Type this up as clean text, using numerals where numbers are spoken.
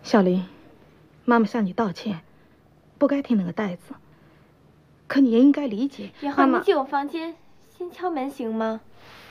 小林，妈妈向你道歉，不该听那个袋子。可你也应该理解， 也好，你进我房间，先敲门行吗？